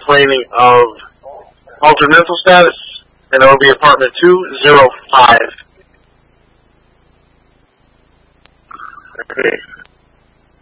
complaining of altered mental status, and it will be apartment 205. Okay.